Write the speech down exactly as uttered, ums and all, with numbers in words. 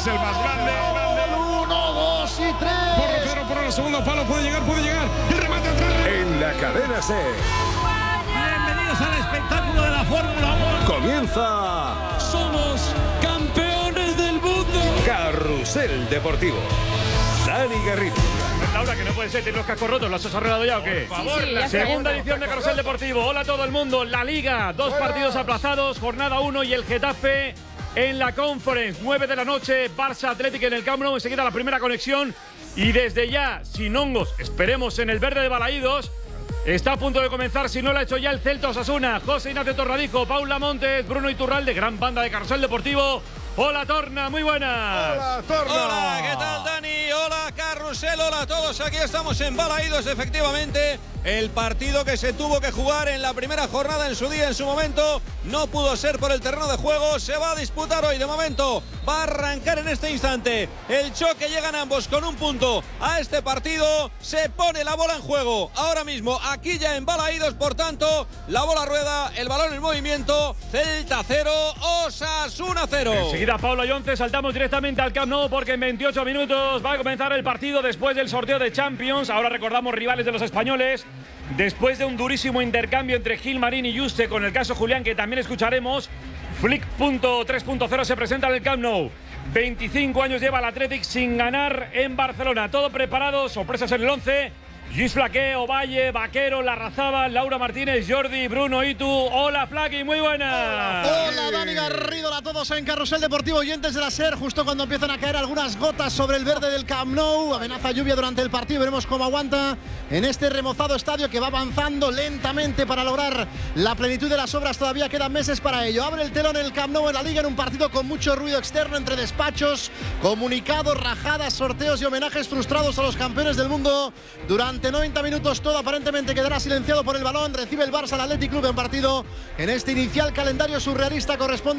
es el más grande. Uno, dos y tres. Porro, Pedro, por el segundo palo. Puede llegar, puede llegar. El remate atrás. En la cadena C. Bienvenidos al espectáculo de la Fórmula uno. Comienza. Somos campeones del mundo. Carrusel Deportivo. Dani Garrido. Laura, que no puede ser, ¿tienes los cascos rotos? ¿Los has arreglado ya o qué? Por favor, sí, sí, la segunda edición de Carrusel Deportivo. Hola a todo el mundo. La Liga, dos Buenas. partidos aplazados, jornada uno y el Getafe en la Conference. nueve de la noche, Barça Atlético en el Camp Nou. Enseguida la primera conexión. Y desde ya, sin hongos, esperemos en el verde de Balaídos. Está a punto de comenzar, si no lo ha hecho ya, el Celta Osasuna. José Ignacio Torradico, Paula Montes, Bruno Iturralde, gran banda de Carrusel Deportivo. Hola Torna, muy buenas. Hola Torna. Hola, ¿qué tal Dani? Hola Carrusel, hola a todos. Aquí estamos en Balaídos, efectivamente. El partido que se tuvo que jugar en la primera jornada en su día, en su momento, no pudo ser por el terreno de juego. Se va a disputar hoy, de momento. Va a arrancar en este instante. El choque, llegan ambos con un punto a este partido. Se pone la bola en juego. Ahora mismo, aquí ya en Balaídos, por tanto, la bola rueda, el balón en movimiento. Celta cero, Osasuna cero. Enseguida, Paula Yonce, saltamos directamente al Camp Nou porque en veintiocho minutos va a comenzar el partido después del sorteo de Champions. Ahora recordamos rivales de los españoles. Después de un durísimo intercambio entre Gilmarín y Juste con el caso Julián, que también escucharemos, Flick tres punto cero se presenta en el Camp Nou. veinticinco años lleva el Athletic sin ganar en Barcelona. Todo preparado, sorpresas en el once. Lluís Flaqué, Ovalle, Vaquero, Larrazábal, Laura Martínez, Jordi, Bruno, Itu. Hola Flaqui, muy buenas. Hola, hola Dani Garrido, hola a todos en Carrusel Deportivo, oyentes de la SER. Justo cuando empiezan a caer algunas gotas sobre el verde del Camp Nou, amenaza lluvia durante el partido, veremos cómo aguanta en este remozado estadio que va avanzando lentamente para lograr la plenitud de las obras. Todavía quedan meses para ello. Abre el telón el Camp Nou en la Liga en un partido con mucho ruido externo entre despachos, comunicados, rajadas, sorteos y homenajes frustrados a los campeones del mundo. Durante noventa minutos todo aparentemente quedará silenciado por el balón. Recibe el Barça al Athletic Club en partido en este inicial calendario surrealista corresponde